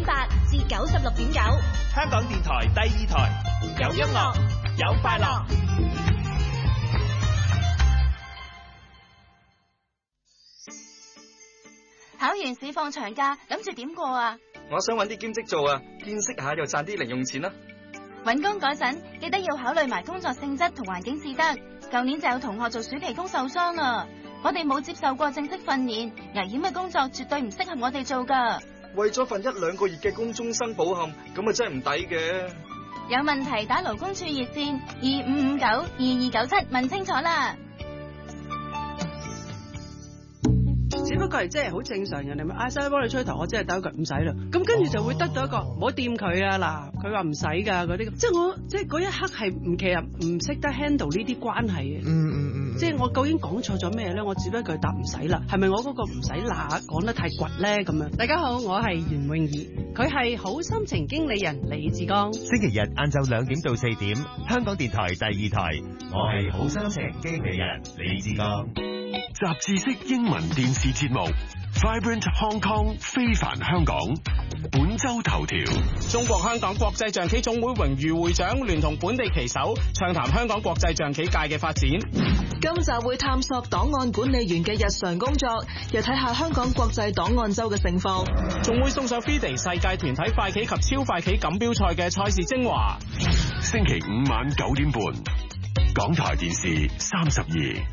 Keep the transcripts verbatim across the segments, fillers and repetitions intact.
八至九十六點九， 香港電台第二台，有音樂，有快樂。 考完試放長假，諗住點過啊？ 我想搵啲兼職做啊，見識下又賺啲零用錢啦。 搵工嗰陣，記得要考慮埋工作性質同環境至得。舊年就有同學做暑期工受傷啦。我哋冇接受過正式訓練，危險嘅工作絕對唔適合我哋做噶。 為咗份一兩個月嘅工終生保險，咁啊真係唔抵嘅。 有問題打勞工處熱線二五五九二二九七問清楚啦。 只不過係真係好正常，人哋咪嗌晒幫你吹頭，我真係第一句唔使啦。咁跟住就會得到一個唔好掂佢啊嗱，佢話唔使㗎嗰啲，即係我即係嗰一刻係唔其實唔識得 handle 呢啲關係嘅。嗯嗯嗯。即係我究竟講錯咗咩咧？我只不過答唔使啦，係咪我嗰個唔使嗱講得太倔咧咁樣？大家好，我係袁詠儀，佢係好心情經理人李志剛。 星期日晏晝兩點到四點，香港電台第二台，我係好心情經理人李志剛。 雜誌式英文電視節目 Vibrant Hong Kong 非凡香港，本周頭條： 中國香港國際象棋總會榮譽會長聯同本地棋手暢談香港國際象棋界嘅發展。 今集會探索檔案管理員嘅日常工作，又睇下香港國際檔案周嘅盛況。 仲會送上 F I D E 世界團體快棋及超快棋錦標賽嘅賽事精華。 星期五晚九點半，港台電視三十二。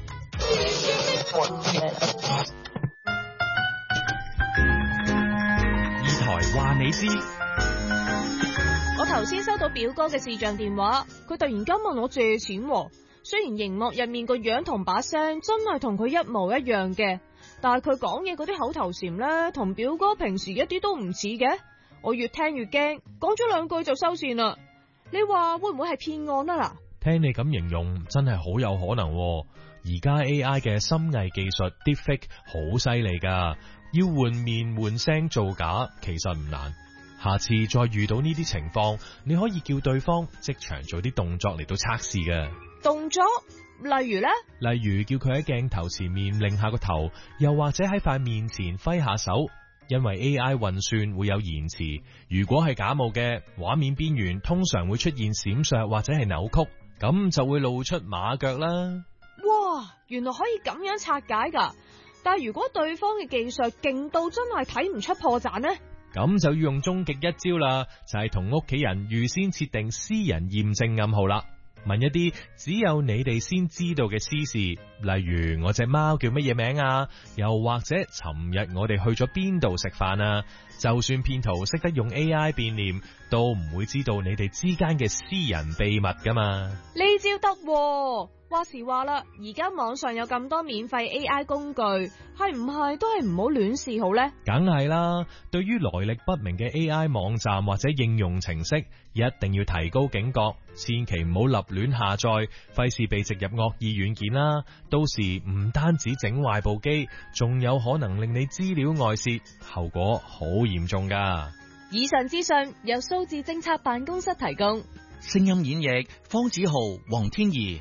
二台話你知， 我頭先收到表哥嘅視像電話，佢突然間問我借錢。雖然熒幕入面個樣同把聲真係同佢一模一樣嘅，但係佢講嘢嗰啲口頭禪咧，同表哥平時一啲都唔似嘅。我越聽越驚，講咗兩句就收線啦。你話會唔會係騙案啊？嗱， 聽你咁形容，真係好有可能。而家 A I 嘅深偽技術 Deepfake 好犀利噶，要換面換聲造假其實唔難。下次再遇到呢啲情況，你可以叫對方即場做啲動作嚟到測試嘅。 動作？例如呢？ 例如叫佢喺鏡頭前面擰下個頭，又或者喺塊面前揮下手。因為 A I 運算會有延遲，如果係假冒嘅，畫面邊緣通常會出現閃爍或者係扭曲，咁就會露出馬腳啦。 哇，原來可以咁樣拆解噶！但係如果對方嘅技術勁到真係睇唔出破綻呢？ 咁就要用終極一招啦，就係同屋企人預先設定私人驗證暗號啦。問一啲只有你哋先知道嘅私事，例如我隻貓叫乜嘢名啊，又或者尋日我哋去咗邊度食飯啊。就算騙徒識得用 A I 變臉，都唔會知道你哋之間嘅私人秘密噶嘛。 呢招得喎。話時話啦，而家網上有咁多免費 A I 工具，係唔係都係唔好亂試好呢？ 梗係啦，對於來歷不明嘅 A I 網站或者應用程式，一定要提高警覺，千祈唔好立亂下載，費事被植入惡意軟件啦。到時唔單止整壞部機，仲有可能令你資料外泄，後果好嚴重噶。 以上資訊由數字政策辦公室提供。 聲音演繹方子豪、黃天怡。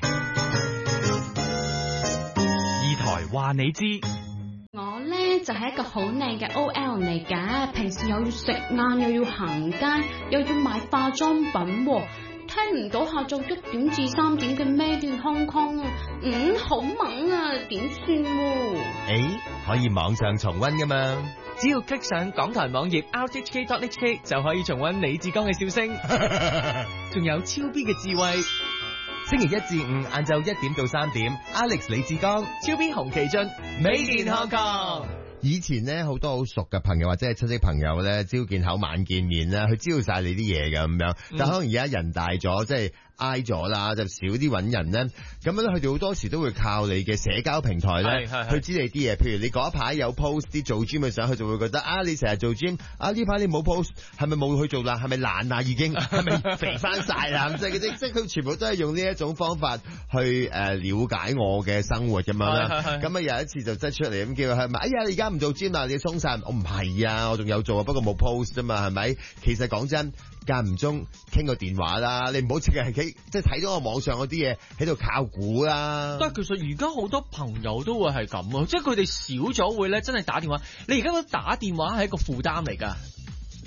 二台話你知， 我咧就係一個好靚嘅 O L 嚟㗎，平時又要食晏，又要行街，又要買化妝品，聽唔到下晝一點至三點嘅 Made in Hong Kong 啊，嗯，好猛啊，點算？ 誒，可以網上重溫㗎嘛？ 只要 click 上港台網頁 r t h k dot h k 就可以重溫李志剛嘅笑聲，仲有超 B 嘅智慧。 星期一至五晏晝一點到三點 ，Alex 李志剛、 超 B 洪其俊，Made in Hong Kong。 以前咧好多好熟嘅朋友或者係親戚朋友咧，朝見口晚見面啦，佢知道晒你啲嘢㗎咁樣。但可能而家人大咗，即係挨咗啦，就少啲揾人咧。咁樣咧，佢哋好多時都會靠你嘅社交平台咧，去知你啲嘢。譬如你嗰一排有 post 啲做 gym 嘅相，佢就會覺得啊，你成日做 gym，啊呢排你冇 post，係咪冇去做啦？係咪懶啊？已經係咪肥翻晒啦？即係嗰啲，即係佢全部都係用呢一種方法去誒、呃、了解我嘅生活咁樣啦。咁啊有一次就擠出嚟咁叫佢係咪？哎呀，你而家唔做 gym 啦，你鬆晒。我唔係啊，我仲有做啊，不過冇 post 啫嘛，係咪？其實講真，間唔中傾個電話啦，你唔好淨係企，即係睇到我網上嗰啲嘢喺度靠估啦。 但係其實而家好多朋友都會係咁啊，即係佢哋少咗會咧，真係打電話。你而家覺得打電話係一個負擔嚟㗎？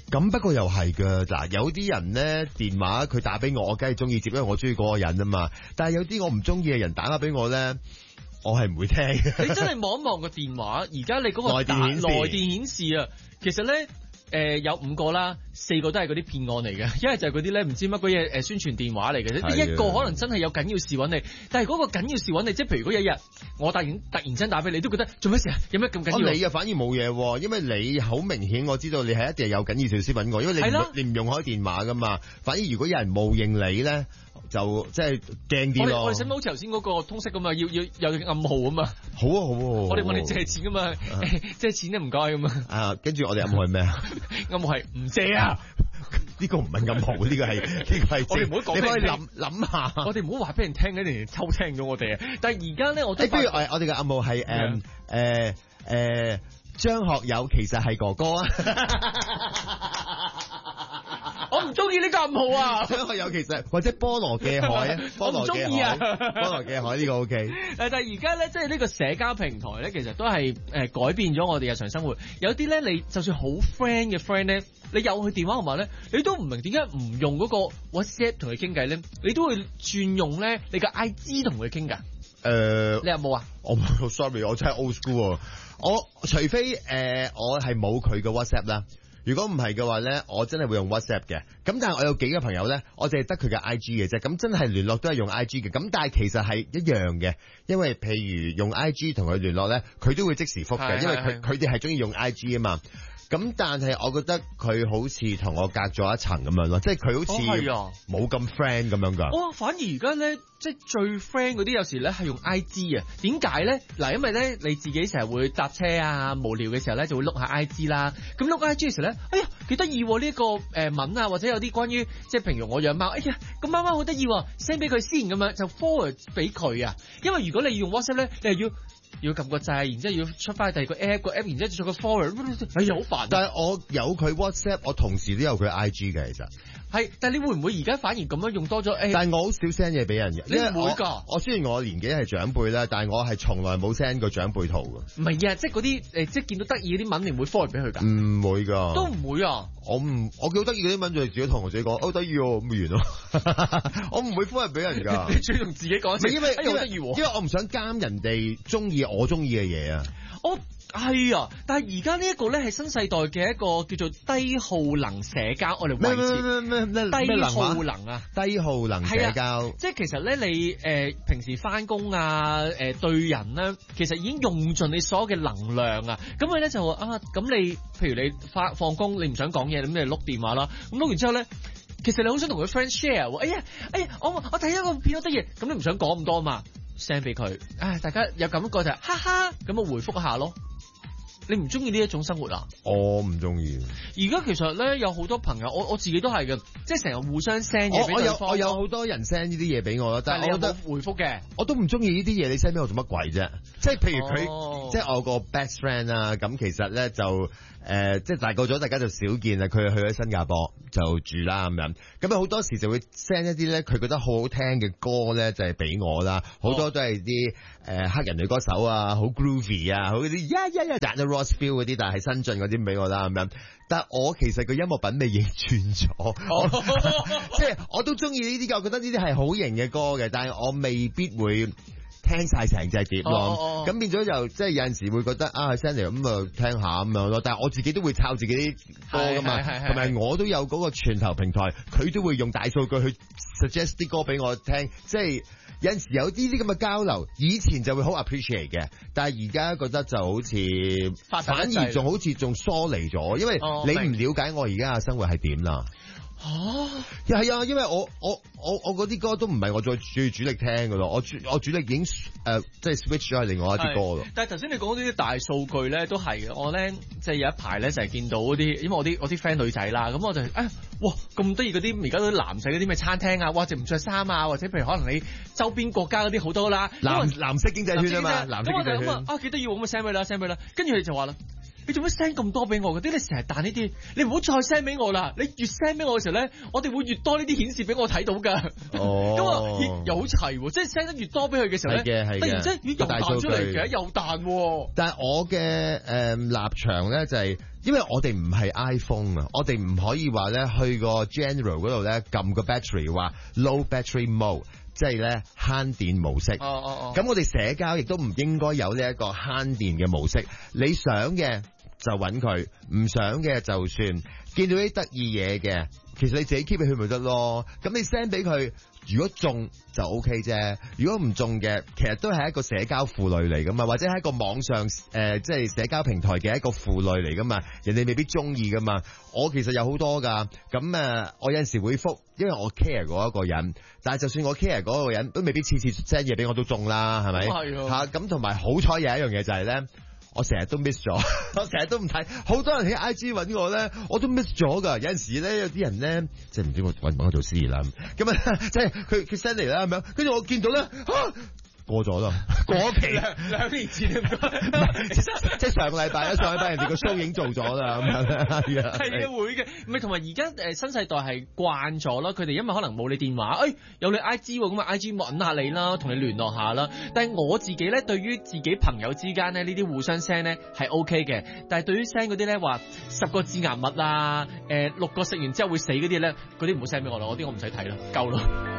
咁不過又係㗎，嗱有啲人咧電話佢打俾我，我梗係中意接，因為我中意嗰個人啊嘛。但係有啲我唔中意嘅人打返俾我咧，我係唔會聽嘅。 你真係望一望個電話，而家你嗰個來電顯示， 來電顯示啊，其實咧。誒、呃、有五個啦，四個都係嗰啲騙案嚟嘅，一係就係嗰啲咧唔知乜鬼嘢誒宣傳電話嚟嘅，呢一個可能真係有緊要事揾你，但係嗰個緊要事揾你，即係譬如如果有一日我突然突然間打俾你，都覺得做咩事啊？有咩咁緊要？ 你啊反而冇嘢，因為你好明顯我知道你係一定係有緊要事先揾我，因為你唔你唔用開電話噶嘛，反而如果有人冒認你咧。就即係驚啲咯。 我哋使唔使好似頭先嗰個通識咁啊？要要有暗號啊嘛。 好啊好啊。 我哋問你借錢噶嘛，借錢都唔該咁啊。 啊，跟住我哋暗號係咩啊？ 暗號係唔借啊。 呢個唔係暗號，呢個係呢個係。 我哋唔好講。你可以諗諗下。 我哋唔好話俾人聽，一定偷聽咗我哋啊！但係而家咧，我都。 不如我我哋嘅暗號係誒誒誒張學友其實係哥哥啊。 我唔中意呢個暗號啊！ 張學友其實或者菠蘿嘅海啊，菠蘿嘅海，啊、菠蘿嘅海呢個 OK。誒， 但係而家咧，即係呢個社交平台咧，其實都係誒、呃、改變咗我哋日常生活。有啲咧，你就算好 friend 嘅 friend 咧，你有佢電話號碼咧，你都唔明點解唔用嗰個 WhatsApp 同佢傾偈咧？你都會轉用咧你個 I G 同佢傾㗎。誒、呃，你有冇啊？ 我冇 sorry，我真係 old school 啊！我除非誒、呃、我係冇佢嘅 WhatsApp 啦。如果唔係嘅話咧，我真係會用 WhatsApp 嘅。咁但係我有幾個朋友咧，我淨係得佢嘅 I G 嘅啫。咁真係聯絡都係用 I G 嘅。咁但係其實係一樣嘅，因為譬如用 I G 同佢聯絡咧，佢都會即時覆嘅，因為佢佢哋係中意用 I G 啊嘛。咁但係我覺得佢好似同我隔咗一層咁樣咯，即係佢好似冇咁 friend 咁樣噶。 哇、哦！反而而家咧，即係最 friend 嗰啲有時咧係用 I G 啊。點解咧？嗱，因為咧你自己成日會搭車啊，無聊嘅時候咧就會碌下 I G 啦。咁碌 I G 嘅時候咧，哎呀幾得意呢一個誒文啊，或者有啲關於即係譬如我養貓，哎呀個貓貓好得意，send 俾佢先咁樣就 forward 俾佢啊。因為如果你用 WhatsApp 咧，你係要。要撳個掣，然之後要出翻第二個 app 個 app，然之後做個 forward， 哎呀好煩。 但係我有佢 WhatsApp，我同時都有佢 I G 嘅，其實係。但係你會唔會而家反而咁樣用多咗？誒， 但係我好少 send 嘢俾人嘅。 你唔會㗎？ 我雖然我年紀係長輩啦，但係我係從來冇 send 過長輩圖嘅。 唔係啊，即係嗰啲誒，即係見到得意嗰啲文，你唔會 forward 俾佢㗎？ 唔會㗎。 都唔會啊！ 我唔，我見到得意嗰啲文就係自己同我自己講，哦得意喎，咁咪完咯。我唔會 forward 俾人㗎。 你最同自己講， 因為哎呀好得意喎， 因為我唔想監人哋中意我中意嘅嘢啊。 我係啊，但係而家呢一個咧係新世代嘅一個叫做低耗能社交，我哋維持咩咩咩低耗能啊， 低耗能社交， 即係其實咧你誒、呃、平時翻工啊誒、呃、對人咧，其實已經用盡你所有嘅能量啊，咁佢咧就話啊，咁你譬如你翻放工你唔想講嘢，咁你碌電話啦，咁碌完之後咧，其實你好想同佢 friend share， 哎呀哎呀，我我睇一個片好得意，咁你唔想講咁多嘛？send 俾佢，唉，大家有感覺就係哈哈，咁我回覆一下咯。你唔中意呢一種生活啊？ 我唔中意。 而家其實咧有好多朋友，我我自己都係嘅，即係成日互相 send 嘢俾對方。 我有我有好多人 send 呢啲嘢俾我咯，但係我覺得回覆嘅， 我都唔中意呢啲嘢。你 send 俾我做乜鬼啫？即係譬如佢， 哦、 即係我個 best friend 啊，咁其實咧就誒、呃，即係大個咗，大家就少見啦。佢去咗新加坡就住啦咁樣，咁啊好多時就會 send 一啲咧佢覺得好好聽嘅歌咧，就係、是、俾我啦。好多都係啲誒黑人女歌手啊，好 groovy 啊，好嗰啲呀呀呀 Ross feel 嗰啲，但係新進嗰啲俾我啦咁樣。但係我其實個音樂品味已經轉咗，即係我都中意呢啲嘅，我覺得呢啲係好型嘅歌嘅，但係我未必會聽晒成隻碟咯。咁、oh, oh, oh. 變咗就即係有陣時會覺得啊 send 嚟咁啊聽下咁樣咯。但係我自己都會抄自己啲歌噶嘛，同埋我都有嗰個串流平台，佢都會用大數據去 suggest 啲歌俾我聽，即係。有陣時有啲啲咁嘅交流，以前就會好 appreciate 嘅，但係而家覺得就好似反而仲好似仲疏離咗，因為你唔了解我而家嘅生活係點啦。哦，又係啊，因為我我我我嗰啲歌都唔係我再最主力聽㗎咯，我主我主力已經誒、呃、即係 switch 咗係另外一啲歌咯。 但係頭先你講呢啲大數據咧都係嘅，我咧即係有一排咧就係見到嗰啲，因為我啲我啲 friend 女仔啦，咁我就誒、哎、哇咁得意嗰啲而家嗰啲男仔嗰啲咩餐廳啊，哇就唔着衫啊，或者譬如可能你周邊國家嗰啲好多啦，藍藍色經濟圈啊嘛，藍色經濟圈啊幾得意喎，咁啊 send 俾啦 send 俾啦，跟住佢就話啦。 你做乜 send 咁多俾我嘅？點解你成日彈呢啲？你唔好再 send 俾我啦！你越 send 俾我嘅時候咧，我哋會越多呢啲顯示俾我睇到㗎。 哦， 咁啊，又好齊喎！即係 send 得越多俾佢嘅時候咧，突然之間咦又彈出嚟嘅，又彈喎。 但係我嘅誒、呃、立場咧就係、是，因為我哋唔係 iPhone 啊，我哋唔可以話咧去個 General 嗰度咧撳個 battery 話 low battery mode。即係咧慳電模式，咁、 哦哦哦、 我哋社交亦都唔應該有呢一個慳電嘅模式。你想嘅就揾佢，唔想嘅就算。見到啲得意嘢嘅，其實你自己 keep 佢咪得咯。咁你 send 俾佢，如果中就 OK 啫。如果唔中嘅，其實都係一個社交負累嚟噶嘛，或者係一個網上誒、呃、即係社交平台嘅一個負累嚟噶嘛。人哋未必中意噶嘛。我其實有好多噶，咁誒我有陣時會覆，因為我 care 嗰一個人。但係就算我 care 嗰個人，都未必次次 send 嘢俾我都中啦，係咪？係啊。咁同埋好彩有一樣嘢就係咧。我成日都 miss 咗，我成日都唔睇，好多人喺 I G 揾我咧，我都 miss 咗噶。有陣時咧，有啲人咧，即係唔知我揾唔揾我做司儀啦，咁啊，即係佢佢 send 嚟啦咁樣，跟住我見到咧，啊過咗啦，過咗期兩兩年前唔該， 即係上個禮拜啦，上個禮拜人哋個 show 已經做咗啦，咁樣係啊， 係啊會嘅，唔係同埋而家誒新世代係慣咗咯，佢哋因為可能冇你電話，誒、哎、有你 I G 喎，咁啊 I G 揾下你啦，同你聯絡下啦。但係我自己咧，對於自己朋友之間咧呢啲互相 send 咧係 O K 嘅，但係對於 send 嗰啲咧話十個致癌物啊，誒、呃、六個食完之後會死嗰啲咧，嗰啲唔好 send 俾我啦，嗰啲我唔使睇啦，夠啦。